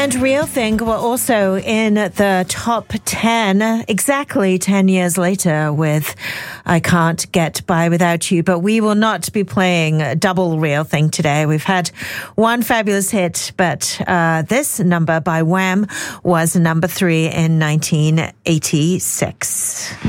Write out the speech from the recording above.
And Real Thing were also in the top 10 exactly 10 years later with I Can't Get By Without You. But we will not be playing double Real Thing today. We've had one fabulous hit, but this number by Wham was number 3 in 1986.